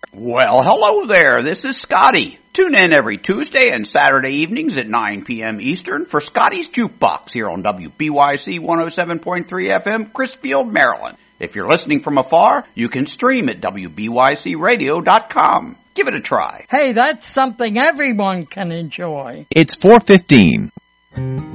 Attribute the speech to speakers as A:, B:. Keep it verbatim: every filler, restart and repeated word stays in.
A: Well, hello there. This is Scotty. Tune in every Tuesday and Saturday evenings at nine p.m. Eastern for Scotty's Jukebox here on W B Y C one oh seven point three F M, Chrisfield, Maryland. If you're listening from afar, you can stream at W B Y C radio dot com. Give it a try.
B: Hey, that's something everyone can enjoy.
C: It's four fifteen.